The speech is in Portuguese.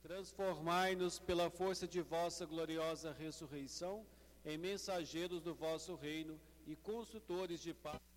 Transformai-nos pela força de vossa gloriosa ressurreição em mensageiros do vosso reino e construtores de paz.